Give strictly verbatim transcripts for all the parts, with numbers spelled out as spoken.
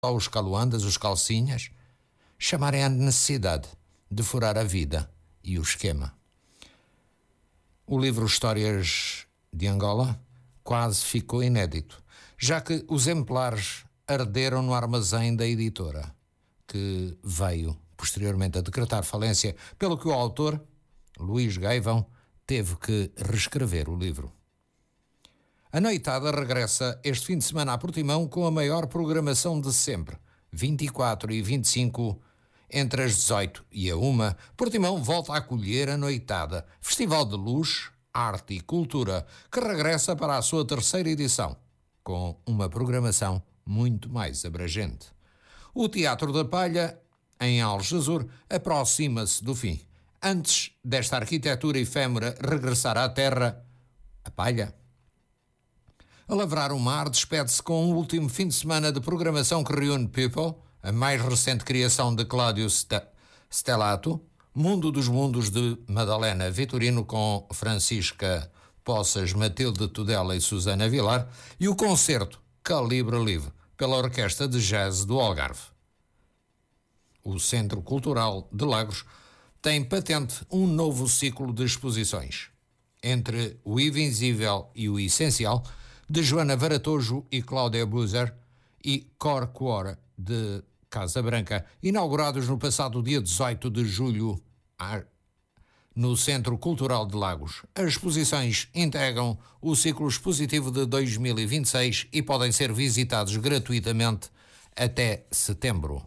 os caloandas, os calcinhas, chamarem à necessidade de furar a vida e o esquema. O livro Histórias de Angola quase ficou inédito, já que os exemplares arderam no armazém da editora, que veio posteriormente a decretar falência, pelo que o autor, Luís Gaivão, teve que reescrever o livro. A noitada regressa este fim de semana a Portimão com a maior programação de sempre. vinte e quatro e vinte e cinco, entre as dezoito e a uma, Portimão volta a acolher a noitada, Festival de Luz, Arte e Cultura, que regressa para a sua terceira edição, com uma programação muito mais abrangente. O Teatro da Palha, em Algesur, aproxima-se do fim. Antes desta arquitetura efêmera regressar à terra, a palha. A Lavrar o Mar despede-se com um último fim de semana de programação que reúne People, a mais recente criação de Cláudio Stellato, Mundo dos Mundos de Madalena Vitorino com Francisca Poças, Matilde Tudela e Susana Vilar, e o concerto Calibre Livre, pela Orquestra de Jazz do Algarve. O Centro Cultural de Lagos tem patente um novo ciclo de exposições. Entre o Invisível e o Essencial, de Joana Varatojo e Cláudia Buser, e Cor Cuor, de Casa Branca, inaugurados no passado dia dezoito de julho no Centro Cultural de Lagos. As exposições integram o ciclo expositivo de dois mil e vinte e seis e podem ser visitados gratuitamente até setembro.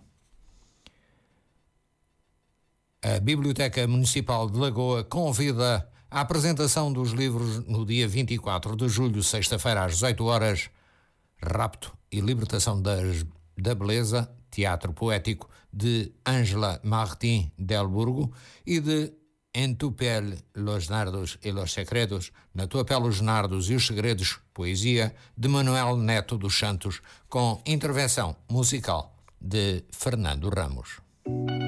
A Biblioteca Municipal de Lagoa convida a apresentação dos livros no dia vinte e quatro de julho, sexta-feira, às dezoito horas, Rapto e Libertação das, da Beleza, teatro poético, de Ângela Martín del Burgo, e de En tu pele los nardos e los segredos, Na tua pele os nardos e os segredos, poesia, de Manuel Neto dos Santos, com intervenção musical de Fernando Ramos.